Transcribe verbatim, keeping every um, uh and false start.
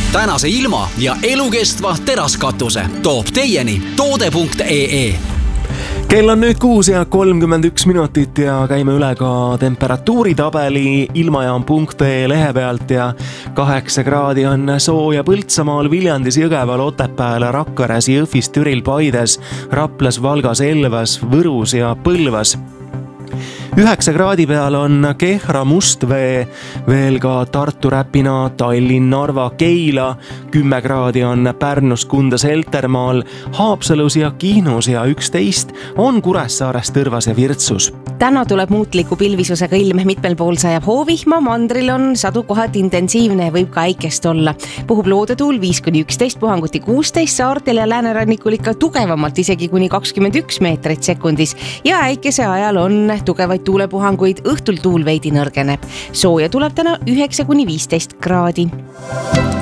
tänase ilma ja elukestva teraskatuse toob teieni toode punkt ee. Kell on nüüd kuus ja kolmkümmend üks minutit ja käime üle ka temperatuuritabeli ilmajaam punkt ee lehe pealt ja kaheksa kraadi on sooja Põltsamaal, Viljandis, Jõgeval, Otepääl, Rakveres, Jõhvis, Türil, Paides, Raplas, Valgas, Elvas, Võrus ja Põlvas. Üheksa kraadi peal on Kehra, Mustvee, veel ka Tartu, Räpina, Tallinn, Narva, Keila. Kümme kraadi on Pärnus, Kundas, Heltermaal, Haapsalus ja Kihnus ja üksteist on Kuressaares, Tõrvas ja Virtsus. Täna tuleb muutliku pilvisusega ilm, mitmel pool sajab hoovihma, mandril on sadu kohad intensiivne ja võib ka äikest olla. Puhub loodetuul viis kuni üksteist, puhanguti kuusteist, saartel ja läänerannikul ikka tugevamalt isegi kuni kakskümmend üks meetrit sekundis ja äikese ajal on tugevaid tuulepuhanguid, õhtul tuul veidi nõrgeneb. Sooja tuleb täna üheksa kuni viisteist kraadi.